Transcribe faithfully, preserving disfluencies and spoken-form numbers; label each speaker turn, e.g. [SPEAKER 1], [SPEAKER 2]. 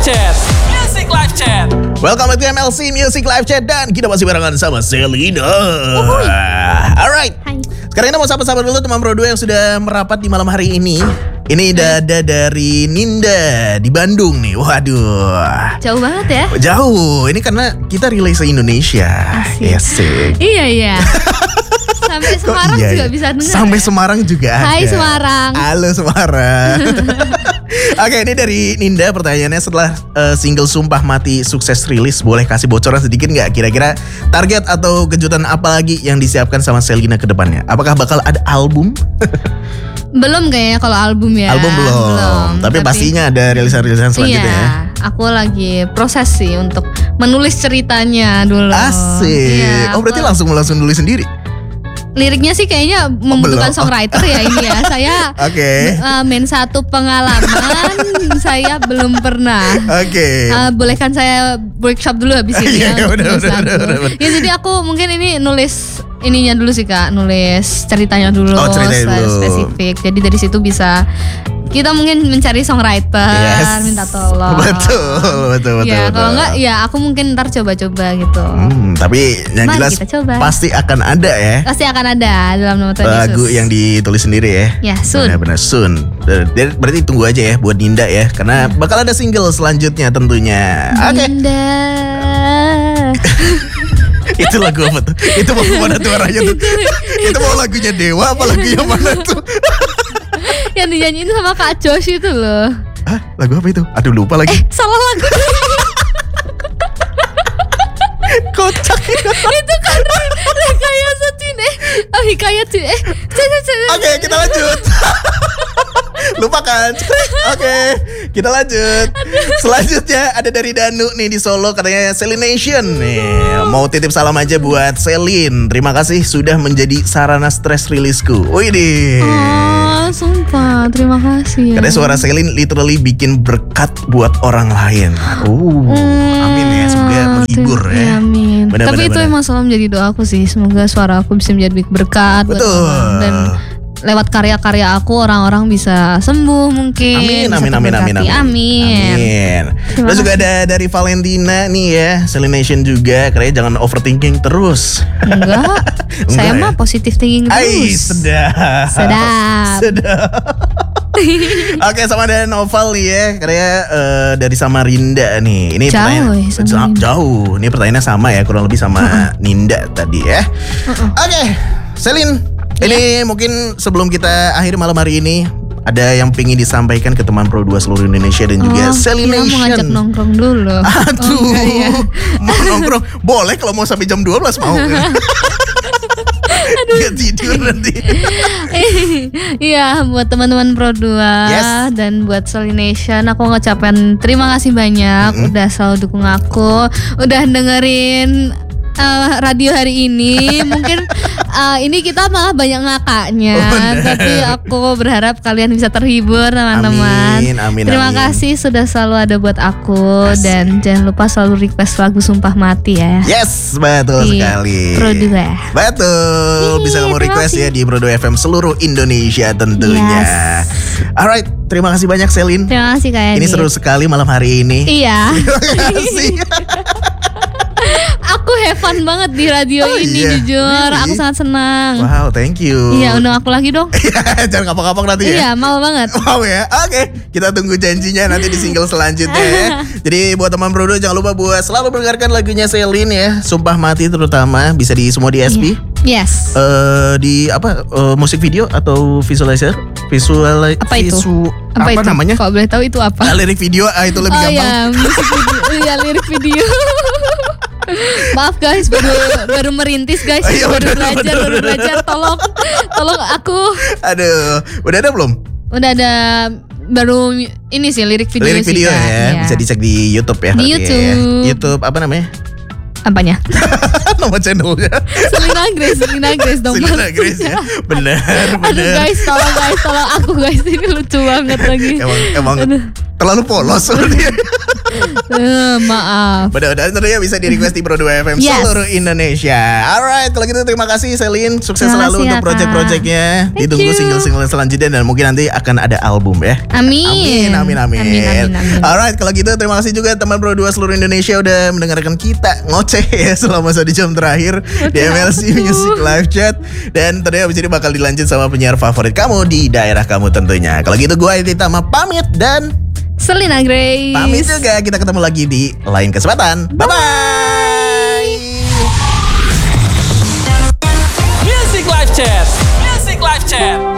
[SPEAKER 1] Chat. Music Live Chat.
[SPEAKER 2] Welcome back to M L C Music Live Chat dan kita masih barengan sama Selina.
[SPEAKER 3] Uhuy.
[SPEAKER 2] Alright.
[SPEAKER 3] Hai.
[SPEAKER 2] Sekarang kita mau sapa-sapa dulu teman Pro dua yang sudah merapat di malam hari ini. Ini dada dari Ninda di Bandung nih. Waduh.
[SPEAKER 3] Jauh banget ya.
[SPEAKER 2] Jauh. Ini karena kita relay se-Indonesia.
[SPEAKER 3] Asik.
[SPEAKER 2] Asik.
[SPEAKER 3] Iya iya. Sampai
[SPEAKER 2] Kok
[SPEAKER 3] Semarang
[SPEAKER 2] iya,
[SPEAKER 3] juga
[SPEAKER 2] ya?
[SPEAKER 3] bisa dengar.
[SPEAKER 2] Sampai
[SPEAKER 3] ya?
[SPEAKER 2] Semarang juga ada.
[SPEAKER 3] Hai Semarang.
[SPEAKER 2] Halo Semarang. Oke, ini dari Ninda pertanyaannya setelah uh, single Sumpah Mati sukses rilis, boleh kasih bocoran sedikit nggak? Kira-kira target atau kejutan apa lagi yang disiapkan sama Selina ke depannya? Apakah bakal ada album?
[SPEAKER 3] Belum kayaknya kalau album ya.
[SPEAKER 2] Album belum.
[SPEAKER 3] belum.
[SPEAKER 2] Tapi, tapi pastinya ada rilisan-rilisan selanjutnya
[SPEAKER 3] iya,
[SPEAKER 2] ya.
[SPEAKER 3] Aku lagi proses sih untuk menulis ceritanya dulu.
[SPEAKER 2] Asik.
[SPEAKER 3] Iya,
[SPEAKER 2] oh berarti
[SPEAKER 3] aku-
[SPEAKER 2] langsung langsung nulis sendiri?
[SPEAKER 3] Liriknya sih kayaknya membutuhkan
[SPEAKER 2] belum.
[SPEAKER 3] songwriter ya ini ya. Saya
[SPEAKER 2] Oke.
[SPEAKER 3] uh, main satu pengalaman saya belum pernah.
[SPEAKER 2] Oke.
[SPEAKER 3] Uh, bolehkan saya workshop dulu habis ini
[SPEAKER 2] Iya,
[SPEAKER 3] ya. untuk
[SPEAKER 2] udah,
[SPEAKER 3] nulis
[SPEAKER 2] udah,
[SPEAKER 3] lagu.
[SPEAKER 2] udah, udah, udah.
[SPEAKER 3] Ya jadi aku mungkin ini nulis ininya dulu sih Kak, nulis ceritanya dulu,
[SPEAKER 2] Oh, ceritanya
[SPEAKER 3] secara
[SPEAKER 2] dulu.
[SPEAKER 3] spesifik. Jadi dari situ bisa kita mungkin mencari songwriter,
[SPEAKER 2] Yes.
[SPEAKER 3] minta tolong.
[SPEAKER 2] Betul, betul, betul.
[SPEAKER 3] Ya
[SPEAKER 2] betul.
[SPEAKER 3] kalau enggak ya aku mungkin ntar coba-coba gitu.
[SPEAKER 2] Hmm, tapi yang
[SPEAKER 3] Mari
[SPEAKER 2] jelas
[SPEAKER 3] kita coba.
[SPEAKER 2] pasti akan ada ya.
[SPEAKER 3] Pasti akan ada dalam nama Tuhan
[SPEAKER 2] Lagu
[SPEAKER 3] Yesus.
[SPEAKER 2] yang ditulis sendiri ya.
[SPEAKER 3] Ya, soon.
[SPEAKER 2] Benar-benar soon. Ber- Berarti tunggu aja ya buat Ninda ya, karena bakal ada single selanjutnya tentunya. Oke.
[SPEAKER 3] Dinda.
[SPEAKER 2] Itu lagu apa tuh? Itu mau mana tuh arahnya tuh? Itu mau lagunya Dewa apa lagunya mana tuh?
[SPEAKER 3] Yang dinyanyiin sama Kak Josh itu loh.
[SPEAKER 2] Hah? Lagu apa itu? Aduh lupa lagi.
[SPEAKER 3] Eh, salah lagu.
[SPEAKER 2] Kocak.
[SPEAKER 3] Itu kan rekayasa Cine. Oh, hikayat Cine. Eh, cek, cek, cek.
[SPEAKER 2] Oke, kita lanjut. Lupakan. Oke, kita lanjut. Selanjutnya ada dari Danu nih di Solo, katanya Selination nih. Mau titip salam aja buat Selin. Terima kasih sudah menjadi sarana stress rilisku. Wih deh.
[SPEAKER 3] Oh, sumpah, terima kasih.
[SPEAKER 2] Katanya suara Selin literally bikin berkat buat orang lain. Uh, amin ya, semoga menghibur
[SPEAKER 3] Ter-
[SPEAKER 2] ya.
[SPEAKER 3] Amin.
[SPEAKER 2] Benar,
[SPEAKER 3] Tapi
[SPEAKER 2] benar,
[SPEAKER 3] itu
[SPEAKER 2] benar.
[SPEAKER 3] emang selalu menjadi doaku sih. Semoga suara aku bisa menjadi berkat buat
[SPEAKER 2] Betul.
[SPEAKER 3] orang. Dan lewat karya-karya aku orang-orang bisa sembuh mungkin.
[SPEAKER 2] Amin,
[SPEAKER 3] bisa
[SPEAKER 2] amin, amin, amin,
[SPEAKER 3] terberkati.
[SPEAKER 2] amin.
[SPEAKER 3] Amin.
[SPEAKER 2] Amin.
[SPEAKER 3] Terima
[SPEAKER 2] Terus juga
[SPEAKER 3] kasih.
[SPEAKER 2] ada dari Valentina nih ya, Selination juga. Katanya jangan overthinking terus.
[SPEAKER 3] Enggak. Saya
[SPEAKER 2] Enggak ya?
[SPEAKER 3] mah positif thinking terus.
[SPEAKER 2] Ai, sedap.
[SPEAKER 3] Sedap.
[SPEAKER 2] Sedap. Oke, sama ada Noval nih ya. Katanya eh, dari Samarinda nih. Ini
[SPEAKER 3] Jauh
[SPEAKER 2] pertanyaan
[SPEAKER 3] ya, Samarinda.
[SPEAKER 2] Ja- jauh. Ini pertanyaannya sama ya, kurang lebih sama Ninda tadi ya. Oke, Selin. Ini mungkin sebelum kita akhiri malam hari ini, ada yang pengen disampaikan ke teman Pro dua seluruh Indonesia dan juga
[SPEAKER 3] Oh,
[SPEAKER 2] Selination.
[SPEAKER 3] kira mau ngajak nongkrong dulu.
[SPEAKER 2] Aduh,
[SPEAKER 3] Oh, enggak ya.
[SPEAKER 2] mau nongkrong boleh kalau mau sampai jam dua belas mau. Gak tidur nanti.
[SPEAKER 3] Iya, buat teman-teman Pro dua
[SPEAKER 2] Yes.
[SPEAKER 3] dan buat Selination, aku ngucapin terima kasih banyak udah selalu dukung aku, udah dengerin uh, radio hari ini. Mungkin uh, ini kita malah banyak ngakaknya,
[SPEAKER 2] Oh, bener.
[SPEAKER 3] tapi aku berharap kalian bisa terhibur teman-teman.
[SPEAKER 2] Amin, amin,
[SPEAKER 3] Terima
[SPEAKER 2] amin.
[SPEAKER 3] kasih sudah selalu ada buat aku.
[SPEAKER 2] Asik.
[SPEAKER 3] Dan jangan lupa selalu request lagu Sumpah Mati ya.
[SPEAKER 2] Yes, betul
[SPEAKER 3] Di
[SPEAKER 2] sekali.
[SPEAKER 3] Pro dua.
[SPEAKER 2] Betul, bisa
[SPEAKER 3] Ih,
[SPEAKER 2] kamu
[SPEAKER 3] terima
[SPEAKER 2] request
[SPEAKER 3] kasih.
[SPEAKER 2] ya di Pro dua F M seluruh Indonesia tentunya.
[SPEAKER 3] Yes.
[SPEAKER 2] Alright, terima kasih banyak Selin.
[SPEAKER 3] Terima kasih Kak
[SPEAKER 2] Ini
[SPEAKER 3] Edi.
[SPEAKER 2] seru sekali malam hari ini.
[SPEAKER 3] Iya.
[SPEAKER 2] Terima kasih.
[SPEAKER 3] Aku have fun banget di radio
[SPEAKER 2] Oh,
[SPEAKER 3] ini,
[SPEAKER 2] iya?
[SPEAKER 3] jujur.
[SPEAKER 2] Really?
[SPEAKER 3] Aku sangat senang.
[SPEAKER 2] Wow, thank you.
[SPEAKER 3] Iya, undang aku lagi dong.
[SPEAKER 2] Jangan kapok-kapok nanti ya.
[SPEAKER 3] Iya, mau banget.
[SPEAKER 2] Mau ya, oke. Kita tunggu janjinya nanti di single selanjutnya ya. Jadi buat teman Bro jangan lupa buat selalu mendengarkan lagunya Selin ya, Sumpah Mati terutama bisa di semua di S P.
[SPEAKER 3] Yes.
[SPEAKER 2] Eh di apa eh, musik video atau visualizer, visual
[SPEAKER 3] Apa itu?
[SPEAKER 2] visu-
[SPEAKER 3] Apa,
[SPEAKER 2] apa
[SPEAKER 3] itu?
[SPEAKER 2] namanya?
[SPEAKER 3] Kok boleh tahu itu apa?
[SPEAKER 2] Ah, lirik video ah, itu lebih
[SPEAKER 3] Oh
[SPEAKER 2] gampang.
[SPEAKER 3] ya, musik video. Iya, lirik video. Maaf guys, baru baru merintis guys,
[SPEAKER 2] Oh, iya,
[SPEAKER 3] baru
[SPEAKER 2] bener,
[SPEAKER 3] belajar,
[SPEAKER 2] bener,
[SPEAKER 3] baru
[SPEAKER 2] bener.
[SPEAKER 3] belajar. Tolong, tolong aku.
[SPEAKER 2] Aduh, udah ada belum?
[SPEAKER 3] Udah ada baru ini sih lirik video
[SPEAKER 2] Lirik
[SPEAKER 3] sih,
[SPEAKER 2] video
[SPEAKER 3] Kak.
[SPEAKER 2] ya,
[SPEAKER 3] Iya.
[SPEAKER 2] bisa dicek di YouTube ya.
[SPEAKER 3] Di
[SPEAKER 2] berarti
[SPEAKER 3] YouTube.
[SPEAKER 2] Ya. YouTube apa namanya?
[SPEAKER 3] Apanya?
[SPEAKER 2] Nama channelnya.
[SPEAKER 3] Selina Grace, Selina Grace dong.
[SPEAKER 2] Selina Grace ya. Benar,
[SPEAKER 3] Aduh
[SPEAKER 2] benar.
[SPEAKER 3] guys, tolong guys, tolong aku guys, ini lucu banget lagi.
[SPEAKER 2] Emang emang
[SPEAKER 3] Aduh.
[SPEAKER 2] terlalu polos sepertinya.
[SPEAKER 3] Eh, maaf.
[SPEAKER 2] Mudah-mudahan tentunya bisa di request di Pro dua F M
[SPEAKER 3] Yes.
[SPEAKER 2] seluruh Indonesia. Alright, kalau gitu terima kasih Selin. Sukses
[SPEAKER 3] Terima
[SPEAKER 2] selalu
[SPEAKER 3] kasih
[SPEAKER 2] untuk
[SPEAKER 3] ya, Kak.
[SPEAKER 2] project-projectnya.
[SPEAKER 3] Thank
[SPEAKER 2] Ditunggu
[SPEAKER 3] you.
[SPEAKER 2] single-single selanjutnya dan mungkin nanti akan ada album ya.
[SPEAKER 3] Amin.
[SPEAKER 2] Amin, amin, amin.
[SPEAKER 3] Amin, amin, amin.
[SPEAKER 2] Alright, kalau gitu terima kasih juga teman Pro dua seluruh Indonesia udah mendengarkan kita ngoceh ya selama satu jam terakhir di M L C Music Live Chat. Dan tentunya abis ini bakal dilanjut sama penyiar favorit kamu di daerah kamu tentunya. Kalau gitu gue Edi Tama pamit dan
[SPEAKER 3] Selina Grace.
[SPEAKER 2] pamit juga. Kita ketemu lagi di lain kesempatan. Bye-bye.